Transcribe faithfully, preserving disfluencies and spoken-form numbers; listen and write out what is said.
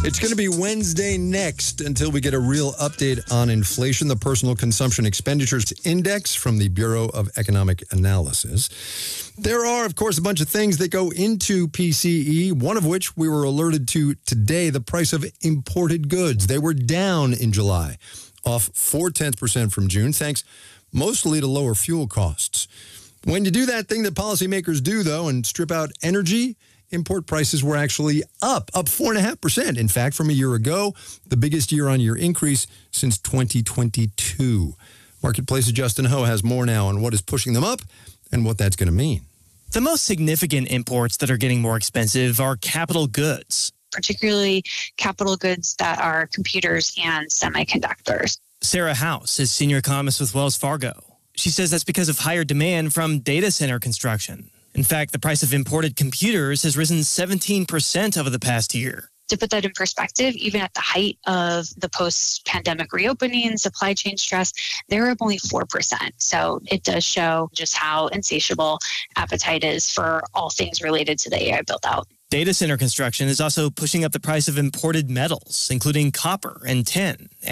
It's going to be Wednesday next until we get a real update on inflation. The Personal Consumption Expenditures Index from the Bureau of Economic Analysis. There are, of course, a bunch of things that go into P C E, one of which we were alerted to today, the price of imported goods. They were down in July, off four-tenths percent from June, thanks mostly to lower fuel costs. When you do that thing that policymakers do, though, and strip out energy, import prices were actually up, up four point five percent. In fact, from a year ago, the biggest year-on-year increase since twenty twenty-two. Marketplace's Justin Ho has more now on what is pushing them up and what that's going to mean. The most significant imports that are getting more expensive are capital goods, particularly capital goods that are computers and semiconductors. Sarah House is senior economist with Wells Fargo. She says that's because of higher demand from data center construction. In fact, the price of imported computers has risen seventeen percent over the past year. To put that in perspective, even at the height of the post-pandemic reopening, supply chain stress, they were up only four percent. So it does show just how insatiable appetite is for all things related to the A I build-out. Data center construction is also pushing up the price of imported metals, including copper and tin.